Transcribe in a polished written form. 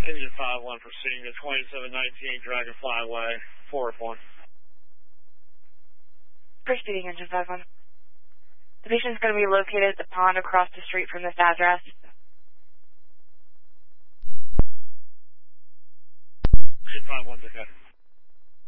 Engine 5-1 proceeding to 2719 Dragonfly Way, 4-1. Proceeding, Engine 5-1. The patient is going to be located at the pond across the street from this address. Engine 5-1's okay.